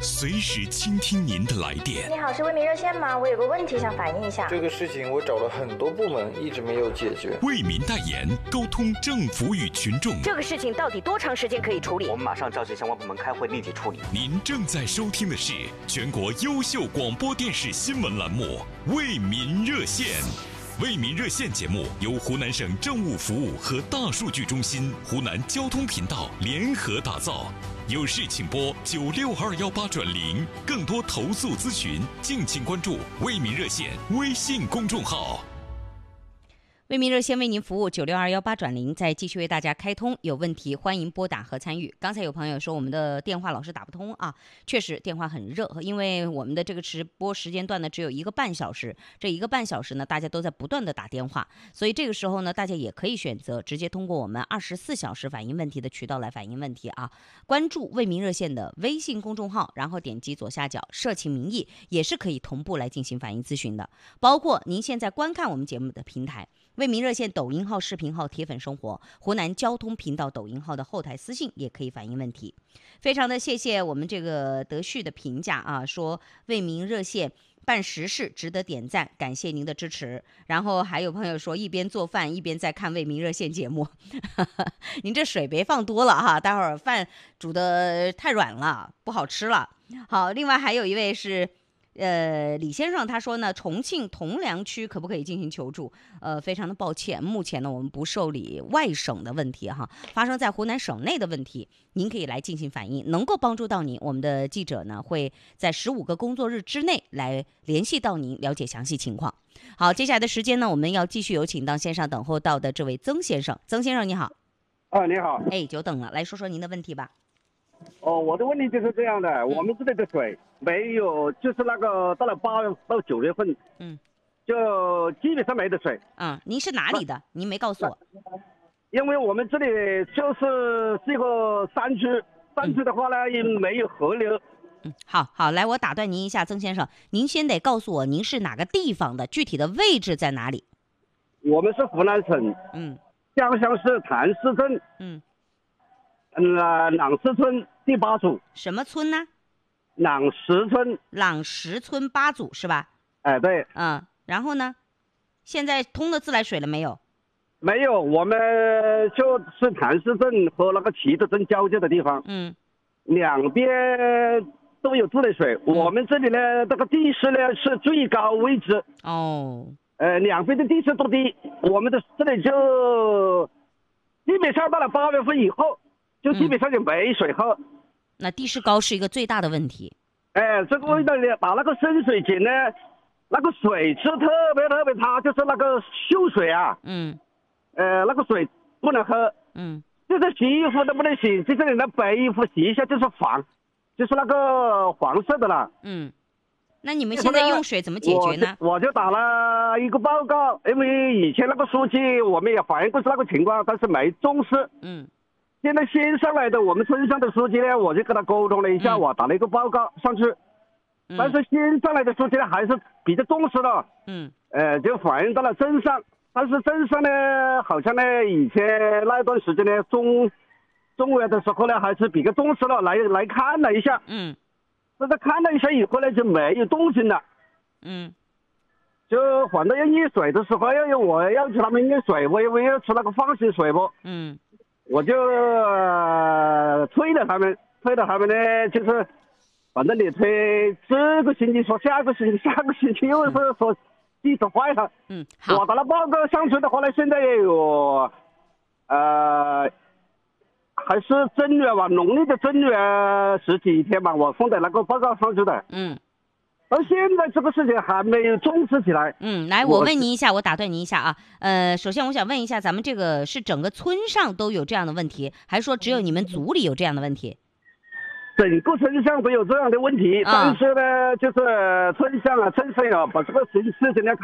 随时倾听您的来电。 你好，是为民热线吗？我有个问题想反映一下。 这个事情我找了很多部门，一直没有解决。 为民代言，沟通政府与群众。 这个事情到底多长时间可以处理？ 我们马上召集相关部门开会，立即处理。 您正在收听的是全国优秀广播电视新闻栏目《为民热线》。为民热线节目由湖南省政务服务和大数据中心、湖南交通频道联合打造。有事请拨96218转0，更多投诉咨询，敬请关注为民热线微信公众号。 为民热线为您服务96218转0，再继续为大家开通，有问题欢迎拨打和参与。刚才有朋友说我们的电话老是打不通啊，确实电话很热，因为我们的这个直播时间段呢只有1个半小时，这1个半小时呢大家都在不断的打电话，所以这个时候呢大家也可以选择直接通过我们24小时反映问题的渠道来反映问题啊。关注为民热线的微信公众号，然后点击左下角社情民意，也是可以同步来进行反映咨询的。包括您现在观看我们节目的平台为民热线抖音号、视频号、铁粉生活、湖南交通频道抖音号的后台私信也可以反映问题。非常的谢谢我们这个德旭的评价啊，说为民热线办实事值得点赞，感谢您的支持。然后还有朋友说一边做饭一边在看为民热线节目您这水别放多了哈，待会儿饭煮得太软了不好吃了。好，另外还有一位是李先生，他说呢，重庆铜梁区可不可以进行求助？非常的抱歉，目前呢我们不受理外省的问题哈，发生在湖南省内的问题，您可以来进行反映，能够帮助到您，我们的记者呢会在15个工作日之内来联系到您，了解详细情况。好，接下来的时间呢，我们要继续有请到线上等候到的这位曾先生。曾先生你好。 你好。 久等了，来说说您的问题吧。 我的问题就是这样的，我们这里的水没有，就是那个到了8月到9月份，就基本上没得水。 您是哪里的？您没告诉我。 因为我们这里就是一个山区，山区的话呢也没有河流。 好，来，我打断您一下，曾先生，您先得告诉我您是哪个地方的，具体的位置在哪里？ 我们是湖南省，江乡市谭氏镇，朗石村第8组。 什么村呢？ 朗石村。 朗石村8组是吧？ 对。 然后呢？现在通了自来水了没有？ 没有，我们就是谭氏镇和那个齐德镇交界的地方，两边都有自来水。我们这里呢，这个地势呢是最高位置。两边的地势都低，我们的这里就基本上到了8月份以后。就基本上就没水喝。 那地势高是一个最大的问题。 这个味道呢，把那个深水井呢，那个水质特别差，就是那个秀水啊。那个水不能喝。就是洗衣服都不能洗，就是你那白衣服洗一下就是黄，就是那个黄色的了。 那你们现在用水怎么解决呢？ 我就打了一个报告，因为以前那个书记我们也反映过是那个情况，但是没重视。现在新上来的我们村上的书记呢，我就跟他沟通了一下，我打了一个报告上去。但是新上来的书记呢还是比较重视的。就反映到了镇上，但是镇上呢好像呢以前那段时间呢中午的时候呢还是比较重视了，来看了一下。但是看了一下以后呢就没有动静了。就反正要热水的时候我要求他们热水，我要吃那个放心水不。我就催了他们呢，就是反正你催这个星期说下个星期又是说技术坏了。 好， 我打了报告上去的话呢，现在也有还是正月吧，农历的正月10几天吧，我送的那个报告上去的。到现在这个事情还没有重视起来。 来，我问您一下，我打断您一下啊。首先我想问一下，咱们这个是整个村上都有这样的问题，还是说只有你们组里有这样的问题？ 整个村上都有这样的问题，但是呢，就是村上啊，把这个事情呢